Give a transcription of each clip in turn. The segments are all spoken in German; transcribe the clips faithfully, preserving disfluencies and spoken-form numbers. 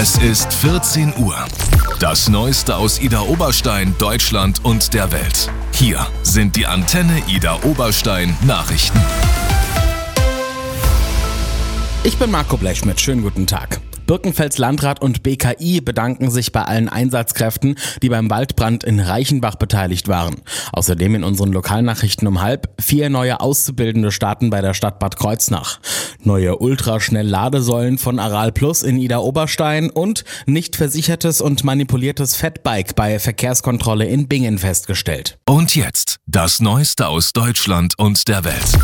Es ist vierzehn Uhr. Das Neueste aus Idar Oberstein, Deutschland und der Welt. Hier sind die Antenne Idar Oberstein Nachrichten. Ich bin Marco Blechschmidt, schönen guten Tag. Birkenfelds Landrat und B K I bedanken sich bei allen Einsatzkräften, die beim Waldbrand in Reichenbach beteiligt waren. Außerdem in unseren Lokalnachrichten um halb vier neue Auszubildende starten bei der Stadt Bad Kreuznach. Neue Ultraschnell-Ladesäulen von Aral Plus in Idar Oberstein und nicht versichertes und manipuliertes Fatbike bei Verkehrskontrolle in Bingen festgestellt. Und jetzt das Neueste aus Deutschland und der Welt.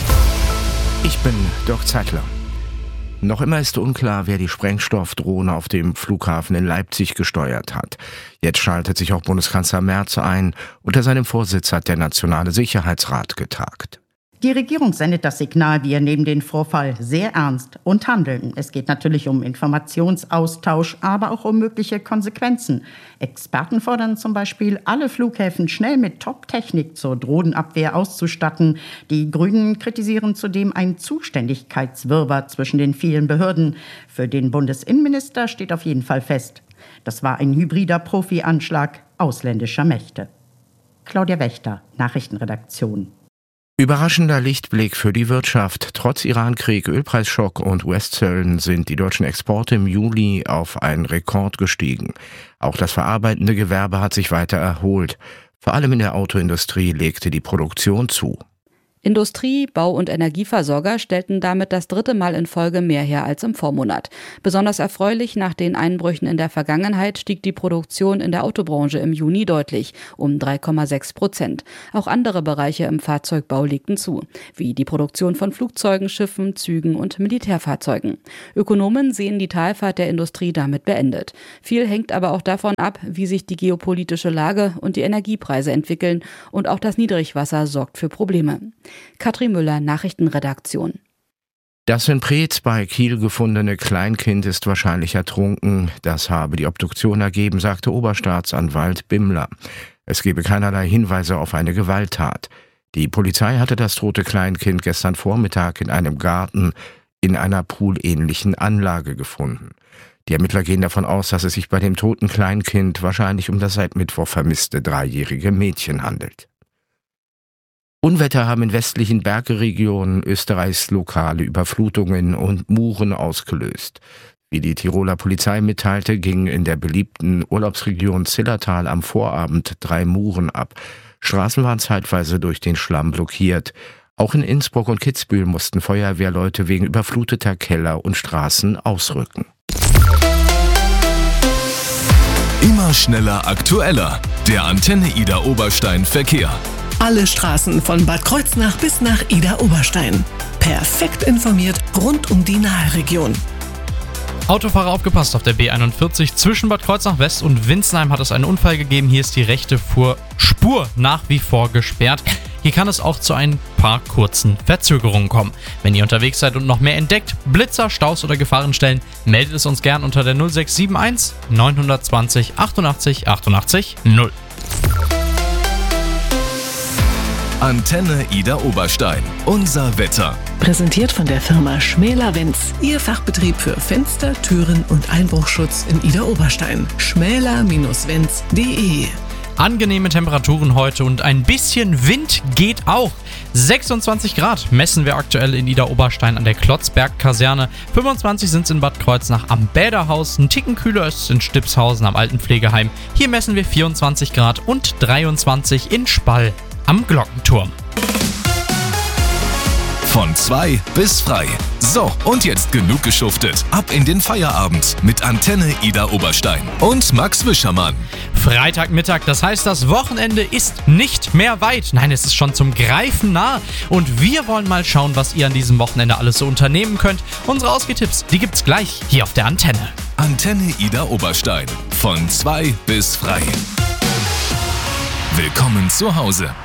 Ich bin Dirk Zeitler. Noch immer ist unklar, wer die Sprengstoffdrohne auf dem Flughafen in Leipzig gesteuert hat. Jetzt schaltet sich auch Bundeskanzler Merz ein. Unter seinem Vorsitz hat der Nationale Sicherheitsrat getagt. Die Regierung sendet das Signal, wir nehmen den Vorfall sehr ernst und handeln. Es geht natürlich um Informationsaustausch, aber auch um mögliche Konsequenzen. Experten fordern zum Beispiel, alle Flughäfen schnell mit Top-Technik zur Drohnenabwehr auszustatten. Die Grünen kritisieren zudem einen Zuständigkeitswirrwarr zwischen den vielen Behörden. Für den Bundesinnenminister steht auf jeden Fall fest, das war ein hybrider Profi-Anschlag ausländischer Mächte. Claudia Wächter, Nachrichtenredaktion. Überraschender Lichtblick für die Wirtschaft. Trotz Irankrieg, Ölpreisschock und U S-Zöllen sind die deutschen Exporte im Juli auf einen Rekord gestiegen. Auch das verarbeitende Gewerbe hat sich weiter erholt. Vor allem in der Autoindustrie legte die Produktion zu. Industrie-, Bau- und Energieversorger stellten damit das dritte Mal in Folge mehr her als im Vormonat. Besonders erfreulich, nach den Einbrüchen in der Vergangenheit stieg die Produktion in der Autobranche im Juni deutlich, um drei Komma sechs Prozent. Auch andere Bereiche im Fahrzeugbau legten zu, wie die Produktion von Flugzeugen, Schiffen, Zügen und Militärfahrzeugen. Ökonomen sehen die Talfahrt der Industrie damit beendet. Viel hängt aber auch davon ab, wie sich die geopolitische Lage und die Energiepreise entwickeln, und auch das Niedrigwasser sorgt für Probleme. Katrin Müller, Nachrichtenredaktion. Das in Preetz bei Kiel gefundene Kleinkind ist wahrscheinlich ertrunken. Das habe die Obduktion ergeben, sagte Oberstaatsanwalt Bimmler. Es gebe keinerlei Hinweise auf eine Gewalttat. Die Polizei hatte das tote Kleinkind gestern Vormittag in einem Garten in einer poolähnlichen Anlage gefunden. Die Ermittler gehen davon aus, dass es sich bei dem toten Kleinkind wahrscheinlich um das seit Mittwoch vermisste dreijährige Mädchen handelt. Unwetter haben in westlichen Bergregionen Österreichs lokale Überflutungen und Muren ausgelöst. Wie die Tiroler Polizei mitteilte, gingen in der beliebten Urlaubsregion Zillertal am Vorabend drei Muren ab. Straßen waren zeitweise durch den Schlamm blockiert. Auch in Innsbruck und Kitzbühel mussten Feuerwehrleute wegen überfluteter Keller und Straßen ausrücken. Immer schneller, aktueller. Der Antenne Idar Oberstein Verkehr. Alle Straßen von Bad Kreuznach bis nach Idar Oberstein. Perfekt informiert rund um die Naheregion. Autofahrer aufgepasst auf der B einundvierzig. Zwischen Bad Kreuznach West und Winsenheim hat es einen Unfall gegeben. Hier ist die rechte Spur nach wie vor gesperrt. Hier kann es auch zu ein paar kurzen Verzögerungen kommen. Wenn ihr unterwegs seid und noch mehr entdeckt, Blitzer, Staus oder Gefahrenstellen, meldet es uns gern unter der null sechs sieben eins neun zwei null achtundachtzig achtundachtzig null. Antenne Idar Oberstein. Unser Wetter. Präsentiert von der Firma Schmäler-Wenz. Ihr Fachbetrieb für Fenster, Türen und Einbruchschutz in Idar Oberstein. schmäler Bindestrich wenz punkt de. Angenehme Temperaturen heute und ein bisschen Wind geht auch. sechsundzwanzig Grad messen wir aktuell in Idar Oberstein an der Klotzberg-Kaserne. fünfundzwanzig sind es in Bad Kreuznach am Bäderhaus. Ein Ticken kühler ist es in Stipshausen am Altenpflegeheim. Hier messen wir vierundzwanzig Grad und dreiundzwanzig in Spall am Glockenturm. Von zwei bis frei. So, und jetzt genug geschuftet. Ab in den Feierabend mit Antenne Idar Oberstein und Max Wischermann. Freitagmittag, das heißt, das Wochenende ist nicht mehr weit. Nein, es ist schon zum Greifen nah. Und wir wollen mal schauen, was ihr an diesem Wochenende alles so unternehmen könnt. Unsere Ausgehtipps, die gibt's gleich hier auf der Antenne. Antenne Idar Oberstein. Von zwei bis frei. Willkommen zu Hause.